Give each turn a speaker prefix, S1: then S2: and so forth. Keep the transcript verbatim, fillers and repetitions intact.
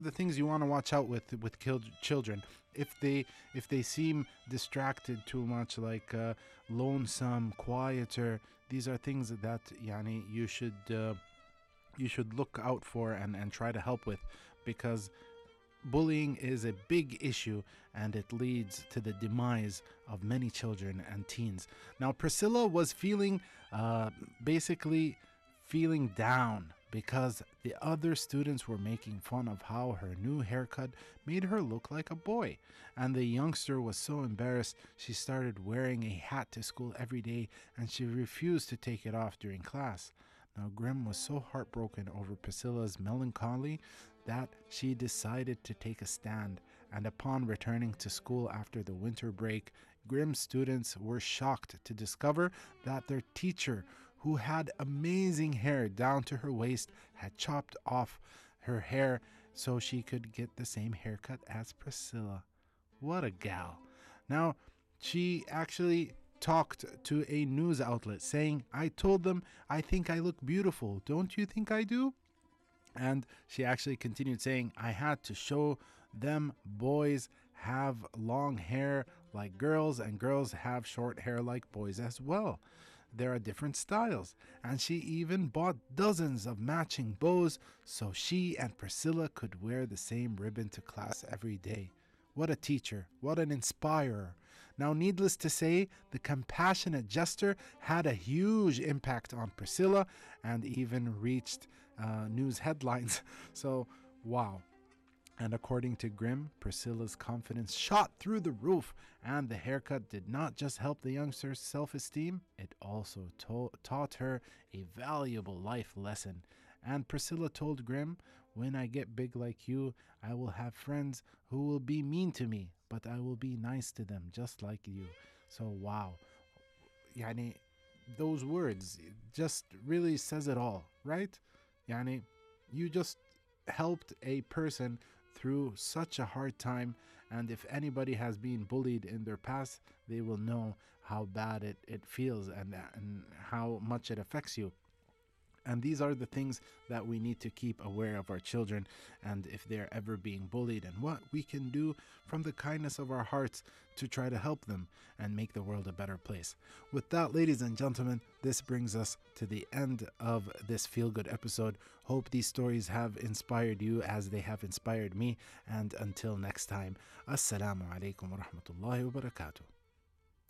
S1: the things you want to watch out with with kil- children. If they if they seem distracted too much, like uh, lonesome, quieter, these are things that yani you should uh, you should look out for and and try to help with, because bullying is a big issue and it leads to the demise of many children and teens. Now, Priscilla was feeling uh, basically feeling down because the other students were making fun of how her new haircut made her look like a boy. And the youngster was so embarrassed, she started wearing a hat to school every day and she refused to take it off during class. Now, Grim was so heartbroken over Priscilla's melancholy that she decided to take a stand. And upon returning to school after the winter break, Grim's students were shocked to discover that their teacher, who had amazing hair down to her waist, had chopped off her hair so she could get the same haircut as Priscilla. What a gal. Now, she actually talked to a news outlet saying, "I told them I think I look beautiful. Don't you think I do?" And she actually continued saying, "I had to show them boys have long hair like girls and girls have short hair like boys as well. There are different styles." And she even bought dozens of matching bows so she and Priscilla could wear the same ribbon to class every day. What a teacher, what an inspirer. Now, needless to say, the compassionate gesture had a huge impact on Priscilla and even reached uh, news headlines. So, wow. And according to Grim, Priscilla's confidence shot through the roof, and the haircut did not just help the youngster's self-esteem, it also to- taught her a valuable life lesson. And Priscilla told Grim, "When I get big like you, I will have friends who will be mean to me, but I will be nice to them just like you." So wow. Yani, those words just really says it all, right? Yani, you just helped a person through such a hard time, and if anybody has been bullied in their past, they will know how bad it, it feels and, and how much it affects you. And these are the things that we need to keep aware of our children, and if they're ever being bullied, and what we can do from the kindness of our hearts to try to help them and make the world a better place. With that, ladies and gentlemen, this brings us to the end of this Feel Good episode. Hope these stories have inspired you as they have inspired me. And until next time, Assalamu alaikum wa rahmatullahi wa barakatuh.